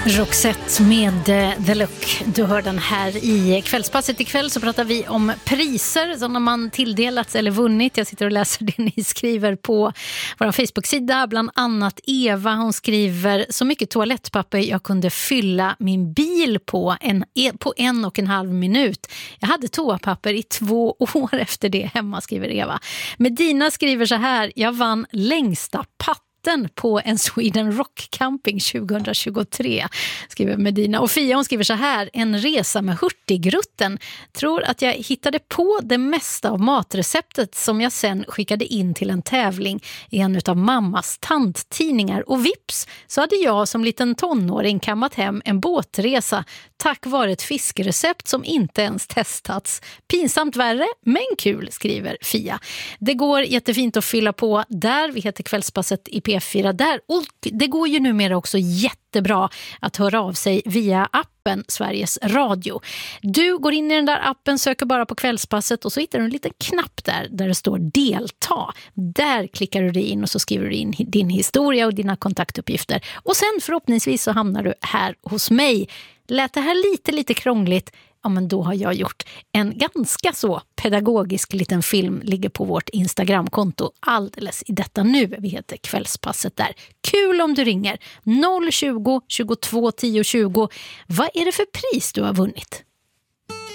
Roxette med The Look. Du hör den här i Kvällspasset. Ikväll så pratar vi om priser som man tilldelats eller vunnit. Jag sitter och läser det ni skriver på vår Facebook-sida. Bland annat Eva, hon skriver: så mycket toalettpapper jag kunde fylla min bil på 1,5 minut. Jag hade toapapper i 2 år efter det hemma, skriver Eva. Medina skriver så här: jag vann längsta på en Sweden Rock Camping 2023, skriver Medina. Och Fia, hon skriver så här: en resa med Hurtigruten. Tror att jag hittade på det mesta av matreceptet som jag sen skickade in till en tävling i en av mammas tanttidningar. Och vips, så hade jag som liten tonåring kammat hem en båtresa tack vare ett fiskrecept som inte ens testats. Pinsamt värre, men kul, skriver Fia. Det går jättefint att fylla på där. Vi heter Kvällspasset i P4 där. Och det går ju numera också jättebra att höra av sig via appen Sveriges Radio. Du går in i den där appen, söker bara på Kvällspasset och så hittar du en liten knapp där det står delta. Där klickar du dig in och så skriver du in din historia och dina kontaktuppgifter. Och sen förhoppningsvis så hamnar du här hos mig. Lät det här lite krångligt? Ja, men då har jag gjort en ganska så pedagogisk liten film, ligger på vårt Instagramkonto alldeles i detta nu. Vi heter Kvällspasset där. Kul om du ringer 020 22 10 20. Vad är det för pris du har vunnit?